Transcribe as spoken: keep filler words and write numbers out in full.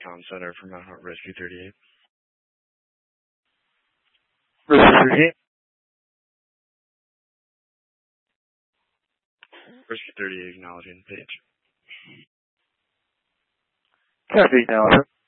Comm Center from Mount Hart Rescue thirty-eight. Rescue thirty-eight. Rescue thirty-eight acknowledging page. Copy, acknowledgement.